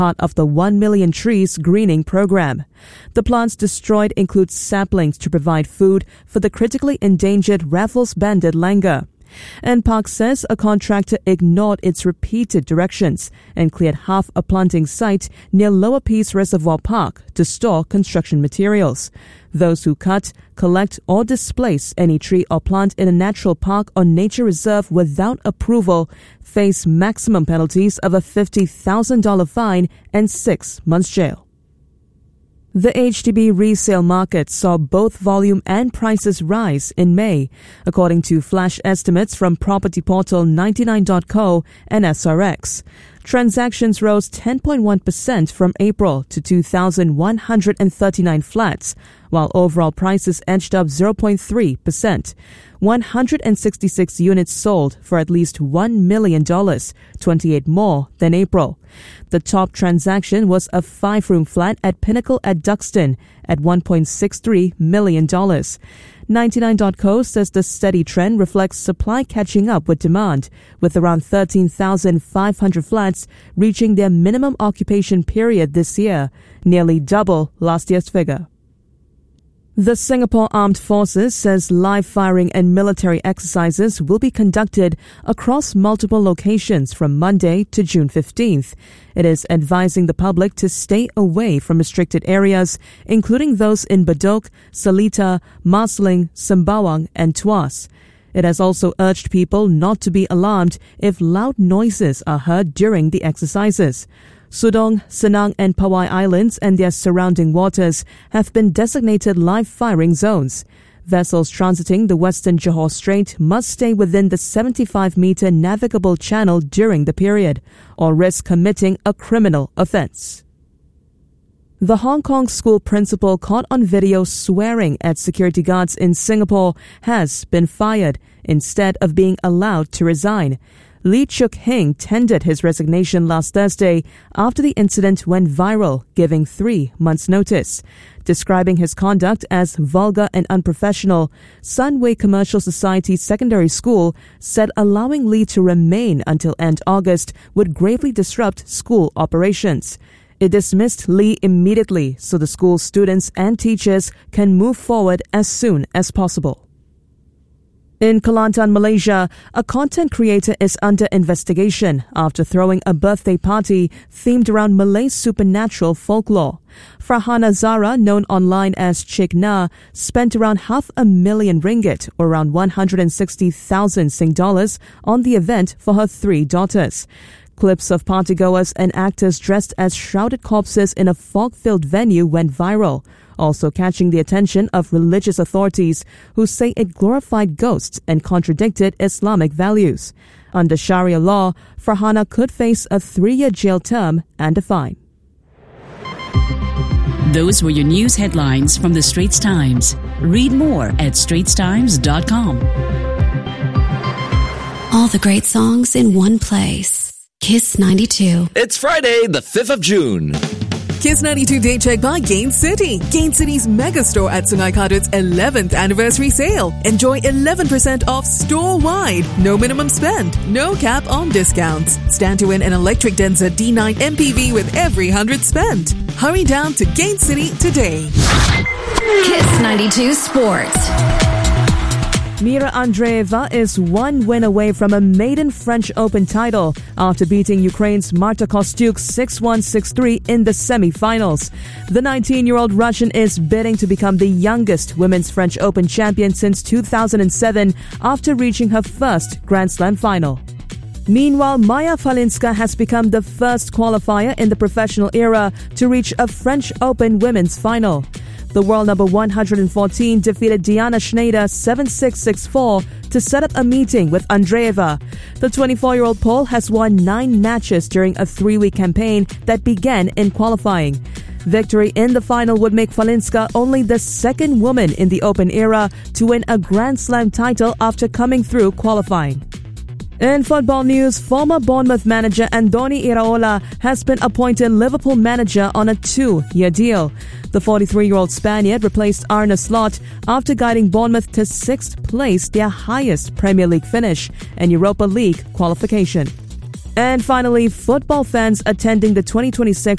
part of the 1 Million Trees greening program. The plants destroyed include saplings to provide food for the critically endangered Raffles banded langur. NParks says a contractor ignored its repeated directions and cleared half a planting site near Lower Peace Reservoir Park to store construction materials. Those who cut, collect or displace any tree or plant in a natural park or nature reserve without approval face maximum penalties of a $50,000 fine and 6 months jail. The HDB resale market saw both volume and prices rise in May, according to flash estimates from property portal 99.co and SRX. Transactions rose 10.1% from April to 2,139 flats, while overall prices edged up 0.3%. 166 units sold for at least $1 million, 28 more than April. The top transaction was a 5-room flat at Pinnacle at Duxton at $1.63 million. 99.co says the steady trend reflects supply catching up with demand, with around 13,500 flats reaching their minimum occupation period this year, nearly double last year's figure. The Singapore Armed Forces says live firing and military exercises will be conducted across multiple locations from Monday to June 15th. It is advising the public to stay away from restricted areas, including those in Bedok, Seletar, Marsiling, Sembawang, and Tuas. It has also urged people not to be alarmed if loud noises are heard during the exercises. Sudong, Senang and Pawai Islands and their surrounding waters have been designated live firing zones. Vessels transiting the western Johor Strait must stay within the 75-meter navigable channel during the period, or risk committing a criminal offence. The Hong Kong school principal caught on video swearing at security guards in Singapore has been fired instead of being allowed to resign. Lee Chuk Hing tendered his resignation last Thursday after the incident went viral, giving 3 months' notice. Describing his conduct as vulgar and unprofessional, Sunway Commercial Society Secondary School said allowing Lee to remain until end August would gravely disrupt school operations. It dismissed Lee immediately so the school's students and teachers can move forward as soon as possible. In Kelantan, Malaysia, a content creator is under investigation after throwing a birthday party themed around Malay supernatural folklore. Farhana Zara, known online as Cik Na, spent around RM500,000 or around 160,000 Sing dollars on the event for her 3 daughters. Clips of partygoers and actors dressed as shrouded corpses in a fog-filled venue went viral, also catching the attention of religious authorities who say it glorified ghosts and contradicted Islamic values. Under Sharia law, Farhana could face a 3-year jail term and a fine. Those were your news headlines from the Straits Times. Read more at straitstimes.com. All the great songs in one place. Kiss 92. It's Friday, the 5th of June. Kiss 92 Day Check by Gain City. Gain City's mega store at Sungai Kadut's 11th anniversary sale. Enjoy 11% off store-wide. No minimum spend. No cap on discounts. Stand to win an electric Denza D9 MPV with every 100 spent. Hurry down to Gain City today. Kiss 92 Sports. Mira Andreeva is 1 win away from a maiden French Open title after beating Ukraine's Marta Kostyuk 6-1, 6-3 in the semi-finals. The 19-year-old Russian is bidding to become the youngest women's French Open champion since 2007 after reaching her first Grand Slam final. Meanwhile, Maja Falinska has become the first qualifier in the professional era to reach a French Open women's final. The world number 114 defeated Diana Schneider 7-6, 6-4 to set up a meeting with Andreeva. The 24-year-old Pole has won 9 matches during a 3-week campaign that began in qualifying. Victory in the final would make Falinska only the second woman in the Open era to win a Grand Slam title after coming through qualifying. In football news, former Bournemouth manager Andoni Iraola has been appointed Liverpool manager on a 2-year deal. The 43-year-old Spaniard replaced Arne Slot after guiding Bournemouth to 6th place, their highest Premier League finish and Europa League qualification. And finally, football fans attending the 2026